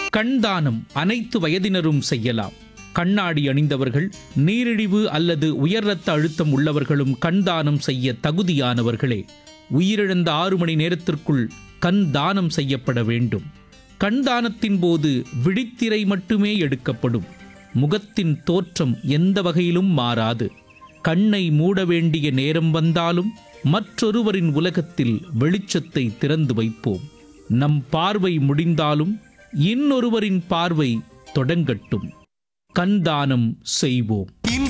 கண் தானம் அனைத்து வயதினரும் செய்யலாம். கண்ணாடி அணிந்தவர்கள், நீரிழிவு அல்லது உயர் இரத்த அழுத்தம் உள்ளவர்களும் கண் தானம் செய்ய தகுதியானவர்களே. உயிரிழந்த 6 மணி நேரத்திற்குள் கண் தானம் செய்யப்பட வேண்டும். கண் தானத்தின் போது விழித்திரை மட்டுமே எடுக்கப்படும். முகத்தின் தோற்றம் எந்த வகையிலும் மாறாது. கண்ணை மூட வேண்டிய நேரம் வந்தாலும் மற்றொருவரின் உலகத்தில் வெளிச்சத்தை திறந்து வைப்போம். நம் பார்வை முடிந்தாலும் இன்னொருவரின் பார்வை தொடங்கட்டும். கண் தானம் செய்வோம்.